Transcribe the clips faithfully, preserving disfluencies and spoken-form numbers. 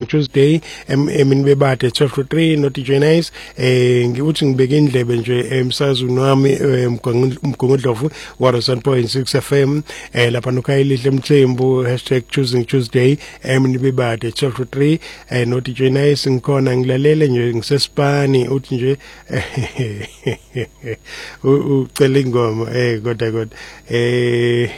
Tuesday emini bebade twelve to three no D J Nice eh ngiuthi ngibeke indlebe nje emsazweni wami umgungundlovu one oh seven point six F M eh lapha nokhayilihle Mthembu hashtag choosing Tuesday emini bebade twelve to three eh no D J Nice ngikhona ngilalele nje ngisesipani uthi nje ucela ingoma eh kodwa kodwa eh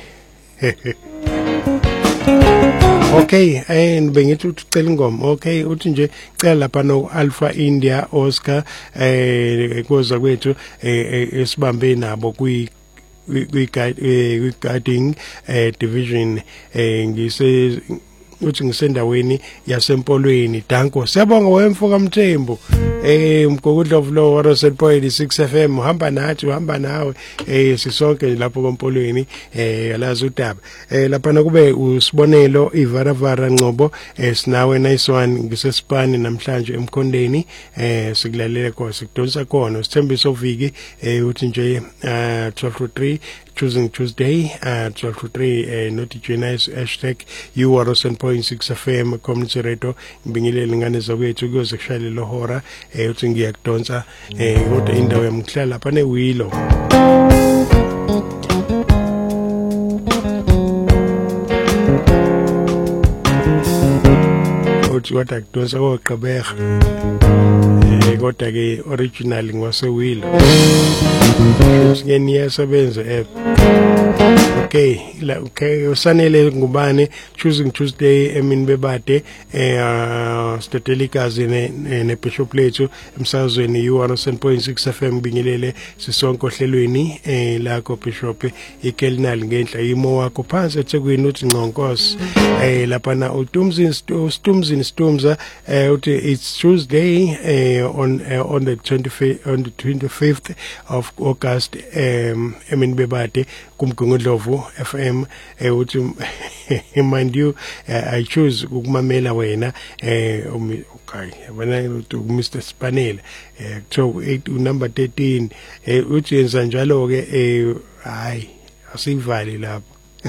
okay and bengithi ucela ingoma okay uthi nje cela lapha no Alpha India Oscar eh kuza kwethu esibambe nabo kwi kwi guiding division eh ngise uthi ngisendaweni yasempolweni Danko siyabonga wemfoka Mthembu eh umgungundlovu lo one oh seven point six F M uhamba nathi uhamba nawe eh sisonke lapho kompolweni eh alazi udaba eh lapha nakube usibonelo ivaravara Ngcobo eh sinawe nice one ngisesipani namhlanje emkhondeni eh sikulalele khona sikudonsa khona sithembiso viki eh uthi nje twelve to three choosing Tuesday uh twelve to three uh, no D J Nice hashtag you one oh seven point six F M community radio ngibingelele ngane zakwethu kuyoze kushayele lohora eh uthi ngiyakudonsa eh kodwa indawo yamhlala lapha neWilo uthi kodwa kudonsa koGqeberha eh kodwa ke original ngwaseWilo ngeni yasebenza app okay la okay usanele ngubane choosing Tuesday emini bebade eh Stetelikazi ne ne Bishop lethu emsazweni u one oh seven point six F M bingelele sisonke ohlelweni eh lakho Bishop iKelnal ngenhla imo wakho phansi eThekwini uthi Ngqonkosi eh lapha na uTumzini uStumzini Stumza eh uthi it's Tuesday eh on uh, on the twenty-fifth on the twenty-fifth of August um emini bebade kumgungundlovu F M eh uthi mind you uh, I choose ukumamela wena eh okay wena to Mister Spanel eh so eight number thirteen eh uthi yenza njalo ke eh hayi asivali lapho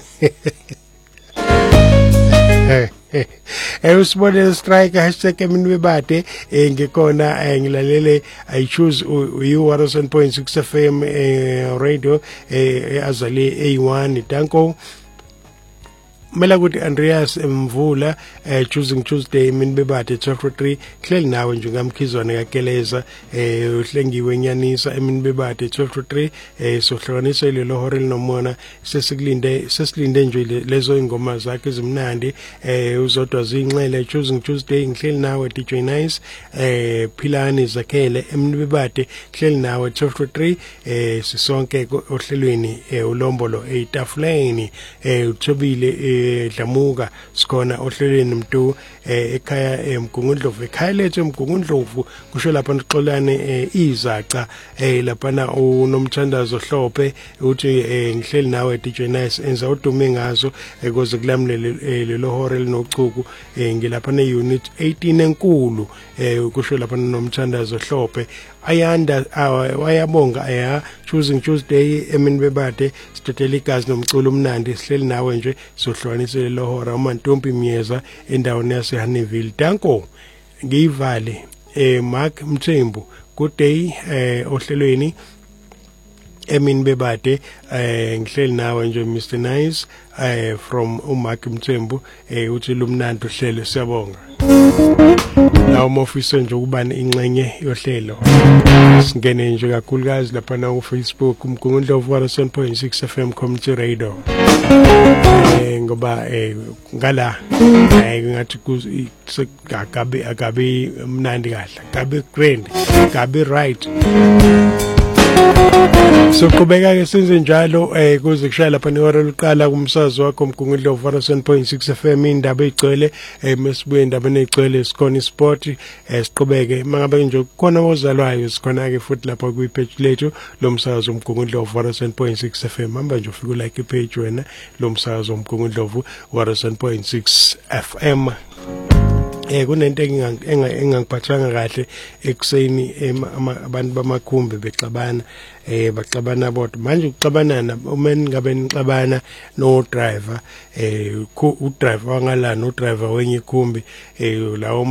eh eh usibonele strike hashtag emini bebade ngikona ngilalele I choose you one oh seven point six F M radio azali A one Danko mela kuthi Andreas Mvula eh choosing Tuesday emini bebade twelve to three hleli nawe nje ngamkhizwana kakeleza eh uhlengiwe nyanisa emini bebade twelve to three eh sohlanganisa lelo hore linomona sesikulinde sesilinde nje lezo ingoma zakhe ezimnandi eh uzodwa zinxele choosing Tuesday ngihleli nawe D J Nice eh Philani Zakhele emini bebade hleli nawe twelve to three eh sisonke ohlelweni ulombolo etafuleni eh uthobile Dlamuka sikhona ohlelweni mntu ekhaya emgungundlovu ekhaya lethu emgungundlovu kusho lapha nixolane izaca lapha na unomthandazo Hlophe uthi ngihleli nawe D J Nice enza udume ngazo ukuze kulamlele lelo hore linochuku ngilapha ne unit eighteen enkulu kusho lapha nomthandazo Hlophe ayanda wayabonga aya choosing Tuesday emini bebade Stetelikazi nomculo umnandi sihleli nawe nje sohlukanisele lohora uMantombi Myeza endaweni yase Haneville Danko ngiyivale eh Mark Mthembu good day eh ohlelweni emini bebade eh ngihleli nawe nje Mister Nice eh from uMark Mthembu eh uthi lumnandi uhlelo siyabonga la umofisi nje ukubani ingxenye yohlelo singene nje kakhulukazi lapha na ku Facebook umgungundlovu one oh seven point six F M community radio eh ngoba eh ngala eh ngathi kugabe agabe mnandi kahle gabe grand gabe right so qhubeka ke senze njalo eh kuze kushaya lapha nehora liqala kumsazo wakho umgungundlovu one oh seven point six F M indaba egcwele eh mesibuye indaba negcwele sikhona isport eh siqhubeke mangabe nje khona ozalwayo sikhona ke futhi lapha ku page lethu lomsazo umgungundlovu one oh seven point six F M hamba nje ufike like ipage wena lomsazo umgungundlovu one oh seven point six F M eh kunento engangiphathanga kahle ekuseni abantu bamakhumbi bexabana eh baxabana bodwa manje ukuxabanana uma ngabe nixabana no driver eh u driver wangalana no driver wenye ikhumbi eh lawo